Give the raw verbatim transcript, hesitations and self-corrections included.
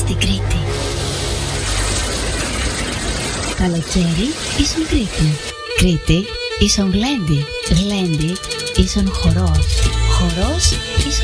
στην Κρήτη. Καλοκαίρι ίσον Κρήτη. Κρήτη ίσον Γλέντι. Γλέντι ίσον χορός. Χορός ίσον